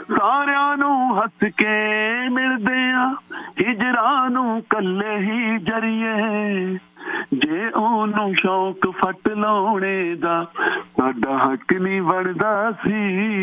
ਸਾਰਿਆਂ ਨੂੰ ਹੱਸ ਕੇ ਮਿਲਦੇ ਆ, ਹਿਜਰਾਂ ਨੂੰ ਕੱਲੇ ਹੀ ਜਰੀਏ। ਜੇ ਉਹਨੂੰ ਸ਼ੌਕ ਫੱਟ ਲਾਉਣੇ ਦਾ ਸਾਡਾ ਹੱਕ ਨਹੀਂ ਬਣਦਾ ਸੀ।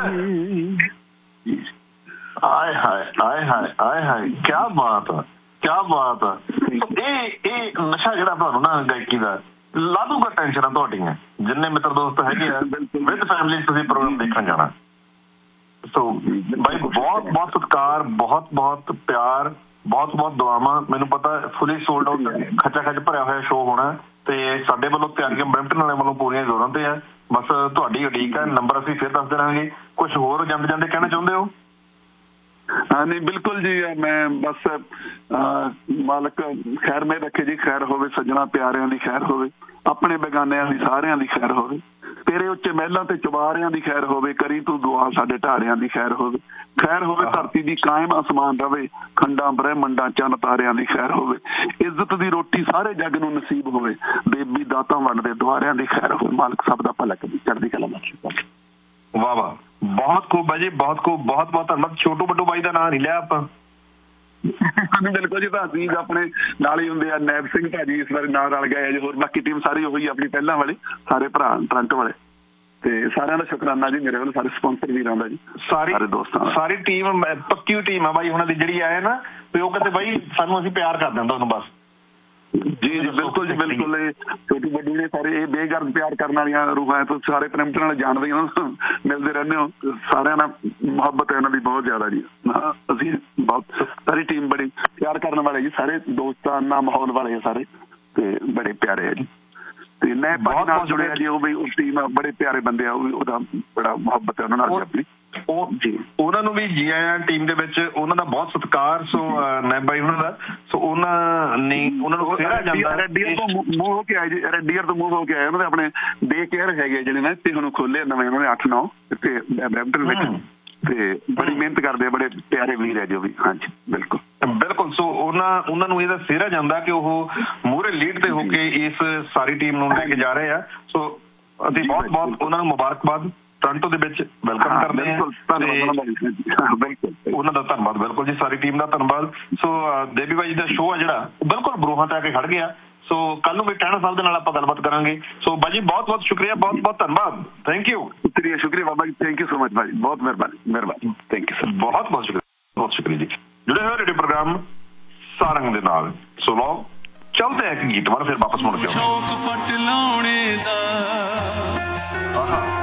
ਆਏ ਹਾਏ ਆਏ ਹਾਏ ਆਏ ਹਾਏ, ਕਿਆ ਬਾਤ ਆ, ਕਿਆ ਬਾਤ ਆ। ਇਹ ਨਸ਼ਾ ਜਿਹੜਾ ਤੁਹਾਨੂੰ ਨਾ ਗਾਇਕੀ ਦਾ ਲਾ ਦੂਗਾ ਟੈਨਸ਼ਨਾਂ ਤੁਹਾਡੀਆਂ। ਜਿੰਨੇ ਮਿੱਤਰ ਦੋਸਤ ਹੈਗੇ ਆ ਵਿਦ ਫੈਮਿਲੀ ਤੁਸੀਂ ਪ੍ਰੋਗਰਾਮ ਦੇਖਣ ਜਾਣਾ। ਸੋ ਬਾਈ ਬਹੁਤ ਬਹੁਤ ਸਤਿਕਾਰ, ਬਹੁਤ ਬਹੁਤ ਪਿਆਰ, ਬਹੁਤ ਬਹੁਤ ਦੁਆਵਾਂ। ਮੈਨੂੰ ਪਤਾ ਫੁੱਲੀ ਸੋਲਡ ਆਊਟ ਖੱਚਾ ਖੱਚ ਭਰਿਆ ਹੋਇਆ ਸ਼ੋਅ ਹੋਣਾ ਤੇ ਸਾਡੇ ਵੱਲੋਂ ਤਿਆਰੀਆਂ ਬਰੈਂਪਟਨ ਵਾਲਿਆਂ ਵੱਲੋਂ ਪੂਰੀਆਂ ਜ਼ੋਰਾਂ ਤੇ ਆ। ਬਸ ਤੁਹਾਡੀ ਉਡੀਕ ਹੈ। ਨੰਬਰ ਅਸੀਂ ਫਿਰ ਦੱਸ ਦੇਵਾਂਗੇ। ਕੁਛ ਹੋਰ ਜਾਂਦੇ ਜਾਂਦੇ ਕਹਿਣਾ ਚਾਹੁੰਦੇ ਹੋ? ਹਾਂ ਨਹੀਂ ਬਿਲਕੁਲ ਜੀ, ਮੈਂ ਬਸ ਮਾਲਕ ਖੈਰ ਮੇ ਰੱਖੇ ਜੀ, ਖੈਰ ਹੋਵੇ ਸੱਜਣਾ ਪਿਆਰਿਆਂ ਦੀ ਖੈਰ ਹੋਵੇ, ਆਪਣੇ ਬੇਗਾਨਿਆਂ ਦੀ ਸਾਰਿਆਂ ਦੀ ਖੈਰ ਹੋਵੇ, ਤੇਰੇ ਉੱਚੇ ਮਹਿਲਾਂ ਤੇ ਚੁਬਾਰਿਆਂ ਦੀ ਖੈਰ ਹੋਵੇ, ਕਰੀ ਤੂੰ ਦੁਆ ਸਾਡੇ ਢਾੜਿਆਂ ਦੀ ਖੈਰ ਹੋਵੇ, ਖੈਰ ਹੋਵੇ ਧਰਤੀ ਦੀ ਕਾਇਮ ਅਸਮਾਨ ਰਵੇ, ਖੰਡਾਂ ਬ੍ਰਹਿਮੰਡਾਂ ਚੰਨ ਤਾਰਿਆਂ ਦੀ ਖੈਰ ਹੋਵੇ, ਇੱਜ਼ਤ ਦੀ ਰੋਟੀ ਸਾਰੇ ਜੱਗ ਨੂੰ ਨਸੀਬ ਹੋਵੇ, ਦੇਵੀ ਦਾਤਾਂ ਵੰਡਦੇ ਦੁਆਰਿਆਂ ਦੀ ਖੈਰ ਹੋਵੇ, ਮਾਲਕ ਸਭ ਦਾ ਭਲਾ ਕਰੇ, ਚੜ੍ਹਦੀ ਕਲਾ ਬਖਸ਼ੇ। ਵਾਹ ਵਾਹ, ਬਹੁਤ ਖੂਬ ਹੈ ਜੀ, ਬਹੁਤ ਖੂਬ, ਬਹੁਤ ਬਹੁਤ ਧੰਨਵਾਦ। ਛੋਟੂ ਬੱਟੂ ਬਾਈ ਦਾ ਨਾਂ ਨਹੀਂ ਲਿਆ ਆਪਾਂ। ਬਿਲਕੁਲ ਜੀ, ਭਾਜੀ ਆਪਣੇ ਨਾਲ ਹੀ ਹੁੰਦੇ ਆ। ਨੈਬ ਸਿੰਘ ਭਾਜੀ ਇਸ ਵਾਰ ਨਾਲ ਰਲ ਗਏ ਜੀ। ਹੋਰ ਬਾਕੀ ਟੀਮ ਸਾਰੀ ਉਹੀ ਆਪਣੀ ਪਹਿਲਾਂ ਵਾਲੀ, ਸਾਰੇ ਭਰਾ ਟਰੰਟ ਵਾਲੇ, ਤੇ ਸਾਰਿਆਂ ਦਾ ਸ਼ੁਕਰਾਨਾ ਜੀ ਮੇਰੇ ਵੱਲੋਂ, ਸਾਰੇ ਸਪਾਂਸਰ ਵੀਰਾਂ ਦਾ ਜੀ, ਸਾਰੇ ਦੋਸਤਾਂ, ਸਾਰੀ ਟੀਮ ਪੱਕੀ ਟੀਮ ਆ ਬਾਈ ਉਹਨਾਂ ਦੀ ਜਿਹੜੀ ਆਏ ਨਾ। ਤੇ ਉਹ ਕਹਿੰਦੇ ਬਾਈ ਸਾਨੂੰ ਅਸੀਂ ਪਿਆਰ ਕਰ ਦਿੰਦਾ ਤੁਹਾਨੂੰ ਬਸ। ਜੀ ਜੀ ਬਿਲਕੁਲ ਜੀ ਬਿਲਕੁਲ। ਇਹ ਛੋਟੂ ਵੱਡੂ ਨੇ ਸਾਰੇ ਇਹ ਬੇਗਰਦ ਪਿਆਰ ਕਰਨ ਵਾਲੀਆਂ ਰੂਹਾਂ ਤੋਂ ਸਾਰੇ ਪ੍ਰੇਮਟਰ ਨਾਲ ਜਾਣਦੇ ਹੋ, ਮਿਲਦੇ ਰਹਿੰਦੇ ਹੋ, ਸਾਰਿਆਂ ਨਾਲ ਮੁਹੱਬਤ ਹੈ ਇਹਨਾਂ ਦੀ ਬਹੁਤ ਜ਼ਿਆਦਾ ਜੀ। ਅਸੀਂ ਬਹੁਤ ਸਾਰੀ ਟੀਮ ਬੜੀ ਪਿਆਰ ਕਰਨ ਵਾਲੇ ਜੀ, ਸਾਰੇ ਦੋਸਤਾਂ ਨਾਲ ਮਾਹੌਲ ਵਾਲੇ ਸਾਰੇ, ਤੇ ਬੜੇ ਪਿਆਰੇ ਹੈ ਜੀ। ਤੇ ਮੈਂ ਭਾਈ ਨਾਲ ਜੁੜਿਆ ਜੀ, ਉਹ ਵੀ ਉਸ ਟੀਮ ਬੜੇ ਪਿਆਰੇ ਬੰਦੇ ਆ, ਉਹ ਵੀ ਉਹਦਾ ਬੜਾ ਮੁਹੱਬਤ ਹੈ ਉਹਨਾਂ ਨਾਲ ਆਪਣੀ। ਉਹ ਜੀ ਉਹਨਾਂ ਨੂੰ ਵੀ ਜੀ ਆਇਆਂ ਟੀਮ ਦੇ ਵਿੱਚ, ਉਹਨਾਂ ਦਾ ਬਹੁਤ ਸਤਿਕਾਰ। ਸੋ ਨੈਬ ਬਾਈ ਉਹਨਾਂ ਦਾ, ਸੋ ਉਹਨਾਂ ਨੇ ਉਹਨਾਂ ਨੂੰ ਕਿਹਾ ਜਾਂਦਾ ਰੈਡੀਅਰ ਤੋਂ ਮੂਵ ਹੋ ਕੇ ਆਏ ਜੀ, ਰੈਡੀਅਰ ਤੋਂ ਮੂਵ ਹੋ ਕੇ ਆਏ। ਉਹਨਾਂ ਦੇ ਆਪਣੇ ਡੇ ਕੇਅਰ ਹੈਗੇ ਜਿਹੜੇ ਨਾ, ਤੇ ਹੁਣ ਖੋਲੇ ਨਵੇਂ ਉਹਨਾਂ ਨੇ 8-9 ਤੇ ਬਰੈਂਪਟਨ ਵਿੱਚ, ਤੇ ਬੜੀ ਮਿਹਨਤ ਕਰਦੇ ਆ, ਬੜੇ ਪਿਆਰੇ ਵੀਰ ਹੈ ਜੋ ਵੀ। ਹਾਂਜੀ ਬਿਲਕੁਲ ਬਿਲਕੁਲ। ਸੋ ਉਹਨਾਂ ਨੂੰ ਇਹਦਾ ਸਿਹਰਾ ਜਾਂਦਾ ਕਿ ਉਹ ਮੂਹਰੇ ਲੀਡ ਤੇ ਹੋ ਕੇ ਇਸ ਸਾਰੀ ਟੀਮ ਨੂੰ ਲੈ ਕੇ ਜਾ ਰਹੇ ਆ। ਸੋ ਅਸੀਂ ਬਹੁਤ ਬਹੁਤ ਉਹਨਾਂ ਨੂੰ ਮੁਬਾਰਕਬਾਦ ਟੋਰਾਂਟੋ ਦੇ ਵਿੱਚ ਵੈਲਕਮ ਕਰਦੇ ਹਾਂ। ਉਹਨਾਂ ਦਾ ਧੰਨਵਾਦ ਬਿਲਕੁਲ ਜੀ, ਸਾਰੀ ਟੀਮ ਦਾ ਧੰਨਵਾਦ। ਸੋ ਦੇਵੀ ਬਾਈ ਦਾ ਸ਼ੋਅ ਆ ਜਿਹੜਾ ਬਿਲਕੁਲ ਬਰੂਹਾਂ ਤੇ ਆ ਕੇ ਖੜ ਗਿਆ। ਸੋ ਕੱਲ ਨੂੰ ਵੀ ਟਹਿਣਾ ਸਾਹਿਬ ਦੇ ਨਾਲ ਆਪਾਂ ਗੱਲਬਾਤ ਕਰਾਂਗੇ। ਸੋ ਬਾਈ ਜੀ ਬਹੁਤ ਬਹੁਤ ਸ਼ੁਕਰੀਆ, ਬਹੁਤ ਬਹੁਤ ਧੰਨਵਾਦ। Thank you. ਸ਼ੁਕਰੀਆ Baba ji, thank you so much ਭਾਜੀ, ਬਹੁਤ ਮਿਹਰਬਾਨੀ। ਥੈਂਕ ਯੂ ਸਰ, ਬਹੁਤ ਬਹੁਤ ਸ਼ੁਕਰੀਆ, ਬਹੁਤ ਸ਼ੁਕਰੀਆ ਜੀ। ਜੁੜੇ ਹੋਏ ਰੇਡੀਓ ਪ੍ਰੋਗਰਾਮ ਸਾਰੰਗ ਦੇ ਨਾਲ। ਸੋ ਲਓ ਚੱਲਦੇ ਇੱਕ ਗੀਤ ਬਾਅਦ ਫਿਰ ਵਾਪਸ ਮੁੜ ਕੇ ਆਉਂਦੇ।